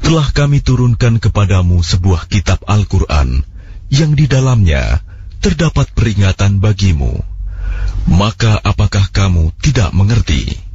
telah kami turunkan kepadamu sebuah kitab Al-Quran yang di dalamnya terdapat peringatan bagimu. Maka apakah kamu tidak mengerti?